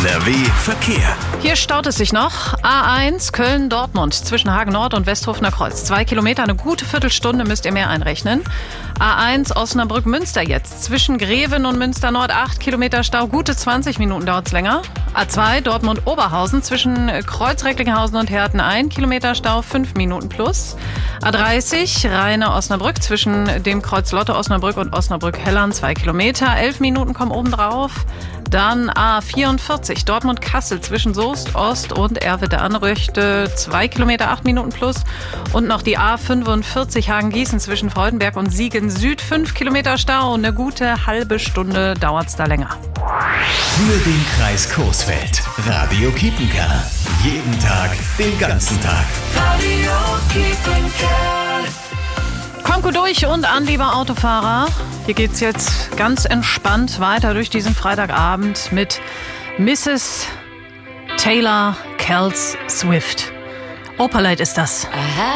NRW Verkehr. Hier staut es sich noch. A1 Köln-Dortmund zwischen Hagen-Nord und Westhofener Kreuz. 2 Kilometer, eine gute Viertelstunde müsst ihr mehr einrechnen. A1 Osnabrück-Münster jetzt. Zwischen Greven und Münster-Nord 8 Kilometer Stau. Gute 20 Minuten dauert es länger. A2 Dortmund-Oberhausen zwischen Kreuz-Recklinghausen und Herten 1 Kilometer Stau, 5 Minuten plus. A30 Rheine-Osnabrück zwischen dem Kreuz Lotte-Osnabrück und Osnabrück-Hellern 2 Kilometer. 11 Minuten kommen oben drauf. Dann A44 Dortmund-Kassel zwischen Soest Ost und Erwitte-Anrüchte 2 Kilometer, 8 Minuten plus. Und noch die A45 Hagen-Gießen zwischen Freudenberg und Siegen Süd 5 Kilometer Stau. Eine gute halbe Stunde dauert es da länger. Für den Kreis Coesfeld. Radio Kiepenkerl. Jeden Tag, den ganzen Tag. Radio Kiepenkerl. Kommt gut durch und an, lieber Autofahrer. Hier geht's jetzt ganz entspannt weiter durch diesen Freitagabend mit Mrs. Taylor Kels Swift. Opalite ist das.